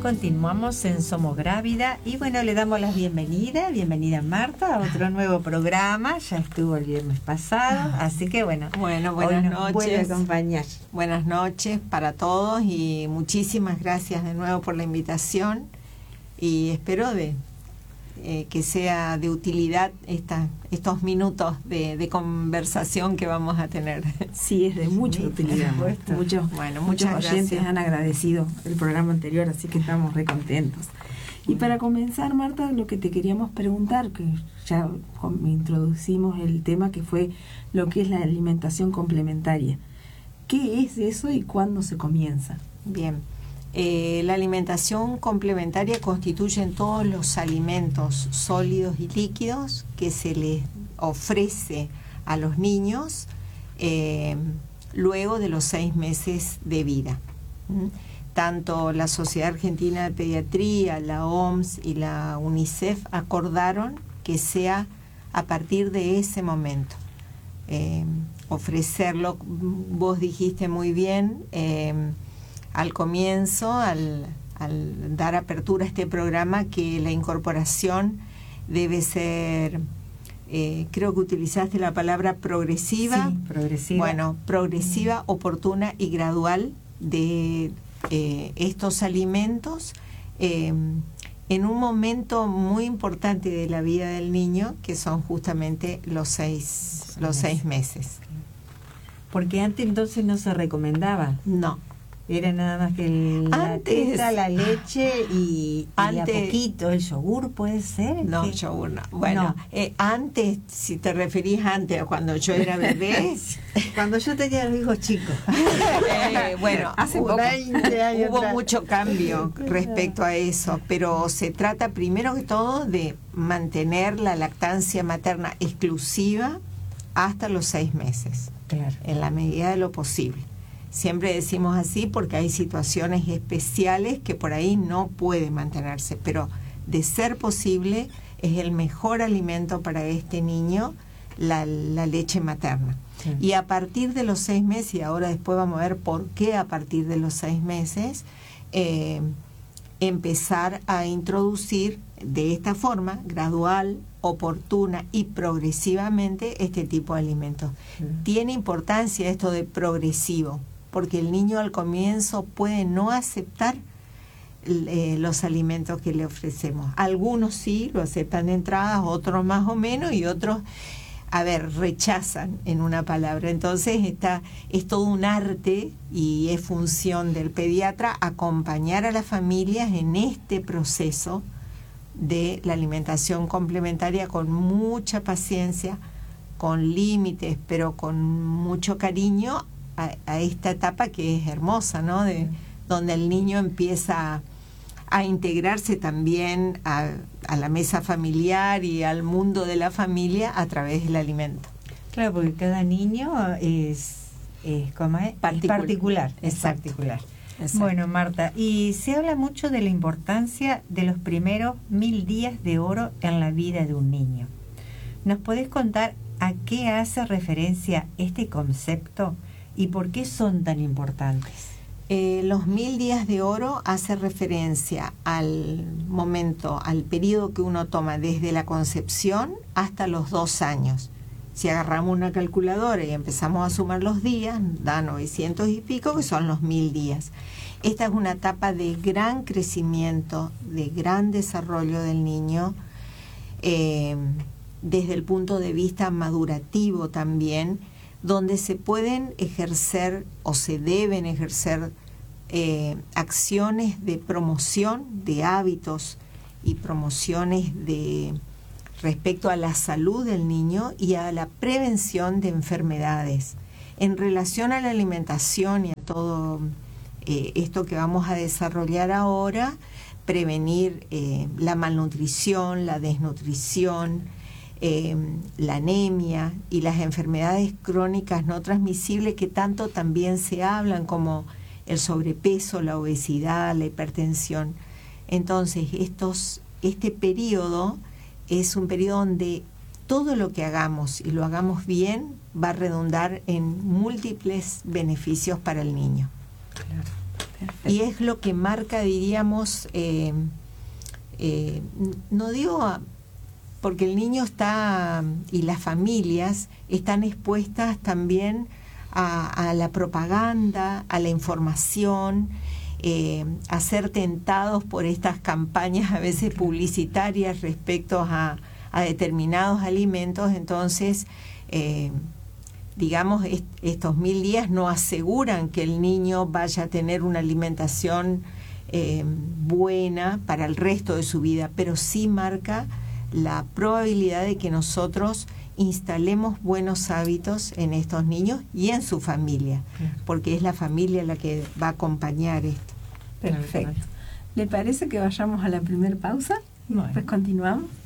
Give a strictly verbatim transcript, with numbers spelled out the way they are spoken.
continuamos en Somos Grávida y bueno, le damos la bienvenida, bienvenida Marta a otro nuevo programa, ya estuvo el viernes pasado, así que bueno, bueno buenas hoy nos vuelve a noches, acompañar. Buenas noches para todos y muchísimas gracias de nuevo por la invitación y espero de eh, que sea de utilidad esta, estos minutos de, de conversación que vamos a tener. Sí, es de mucha Sí, utilidad. Muchos, bueno, muchos muchas oyentes gracias. han agradecido el programa anterior, así que estamos re contentos. Y para comenzar, Marta, lo que te queríamos preguntar, que ya introducimos el tema que fue lo que es la alimentación complementaria. ¿Qué es eso y cuándo se comienza? Bien, eh, la alimentación complementaria constituye en todos los alimentos sólidos y líquidos que se les ofrece a los niños eh, luego de los seis meses de vida. ¿Mm? Tanto la Sociedad Argentina de Pediatría, la O M S y la UNICEF acordaron que sea a partir de ese momento. Eh, ofrecerlo, vos dijiste muy bien, eh, al comienzo, al, al dar apertura a este programa, que la incorporación debe ser, eh, creo que utilizaste la palabra progresiva. Sí, progresiva. Bueno, progresiva, mm. oportuna y gradual de eh, estos alimentos eh, en un momento muy importante de la vida del niño, que son justamente los seis, los seis meses. Porque antes entonces no se recomendaba. No. Era nada más que el, antes, la teta, la leche y, antes, y a poquito el yogur, ¿puede ser? No, ¿Qué? yogur no. Bueno, no. Eh, antes, si te referís antes a cuando yo era bebé. Cuando yo tenía los hijos chicos. eh, bueno, hace hubo, veinte años hubo mucho cambio respecto a eso, pero se trata primero que todo de mantener la lactancia materna exclusiva hasta los seis meses. Claro. En la medida de lo posible. Siempre decimos así porque hay situaciones especiales que por ahí no puede mantenerse, pero de ser posible es el mejor alimento para este niño la, la leche materna. Sí. Y a partir de los seis meses, y ahora después vamos a ver por qué a partir de los seis meses, eh, empezar a introducir de esta forma, gradual, oportuna y progresivamente, este tipo de alimentos. Sí. Tiene importancia esto de progresivo, porque el niño al comienzo puede no aceptar eh, los alimentos que le ofrecemos. Algunos sí lo aceptan de entrada, otros más o menos, y otros, a ver, rechazan, en una palabra. Entonces está, es todo un arte y es función del pediatra acompañar a las familias en este proceso de la alimentación complementaria con mucha paciencia, con límites, pero con mucho cariño a, a esta etapa que es hermosa, ¿no? De, donde el niño empieza a, a integrarse también a, a la mesa familiar y al mundo de la familia a través del alimento. Claro, porque cada niño es, es, ¿cómo es? Particular. particular, es Exacto. particular. Exacto. Bueno, Marta, y se habla mucho de la importancia de los primeros mil días de oro en la vida de un niño. ¿Nos podés contar a qué hace referencia este concepto y por qué son tan importantes? Eh, los mil días de oro hace referencia al momento, al periodo que uno toma desde la concepción hasta los dos años. Si agarramos una calculadora y empezamos a sumar los días, da novecientos y pico, que son los mil días. Esta es una etapa de gran crecimiento, de gran desarrollo del niño, eh, desde el punto de vista madurativo también, donde se pueden ejercer o se deben ejercer eh, acciones de promoción de hábitos y promociones de respecto a la salud del niño y a la prevención de enfermedades. En relación a la alimentación y a todo eh, esto que vamos a desarrollar ahora, prevenir eh, la malnutrición, la desnutrición, eh, la anemia y las enfermedades crónicas no transmisibles que tanto también se hablan, como el sobrepeso, la obesidad, la hipertensión. Entonces, estos, este periodo es un periodo donde todo lo que hagamos y lo hagamos bien va a redundar en múltiples beneficios para el niño. Claro. Perfecto. Y es lo que marca, diríamos, eh, eh, no digo, a, porque el niño está, y las familias están expuestas también a, a la propaganda, a la información, eh, a ser tentados por estas campañas a veces publicitarias respecto a, a determinados alimentos. Entonces, eh, digamos, est- estos mil días no aseguran que el niño vaya a tener una alimentación eh, buena para el resto de su vida, pero sí marca la probabilidad de que nosotros instalemos buenos hábitos en estos niños y en su familia, porque es la familia la que va a acompañar esto. Perfecto. ¿Le parece que vayamos a la primera pausa y después continuamos?